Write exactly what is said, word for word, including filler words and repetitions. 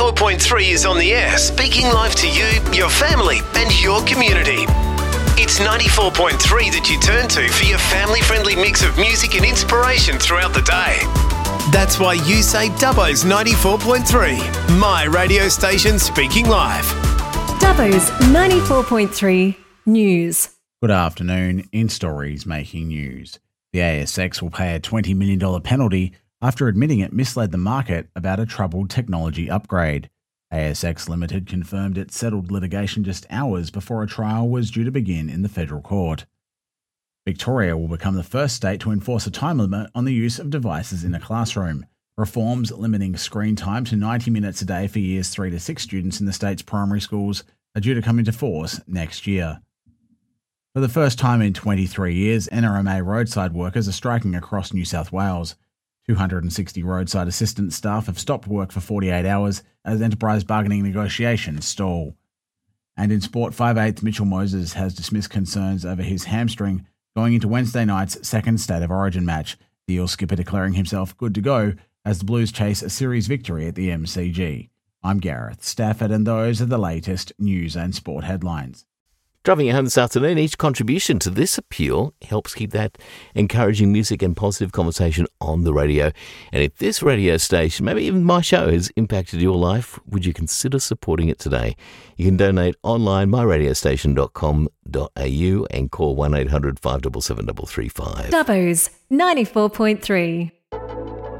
ninety-four point three is on the air, speaking live to you, your family and your community. It's ninety-four point three that you turn to for your family-friendly mix of music and inspiration throughout the day. That's why you say Dubbo's ninety-four point three, my radio station speaking live. Dubbo's ninety-four point three News. Good afternoon. In stories making news, the A S X will pay a twenty million dollars penalty after admitting it misled the market about a troubled technology upgrade. A S X Limited confirmed it settled litigation just hours before a trial was due to begin in the federal court. Victoria will become the first state to enforce a time limit on the use of devices in a classroom. Reforms limiting screen time to ninety minutes a day for years three to six students in the state's primary schools are due to come into force next year. For the first time in twenty-three years, N R M A roadside workers are striking across New South Wales. two hundred sixty roadside assistance staff have stopped work for forty-eight hours as enterprise bargaining negotiations stall. And in sport, five eighths Mitchell Moses has dismissed concerns over his hamstring going into Wednesday night's second State of Origin match, the Eel skipper declaring himself good to go as the Blues chase a series victory at the M C G. I'm Gareth Stafford, and those are the latest news and sport headlines. Driving you home this afternoon, each contribution to this appeal helps keep that encouraging music and positive conversation on the radio. And if this radio station, maybe even my show, has impacted your life, would you consider supporting it today? You can donate online, my radio station dot com dot a u, and call one eight hundred five seven seven three three five. Dubbo's ninety-four point three.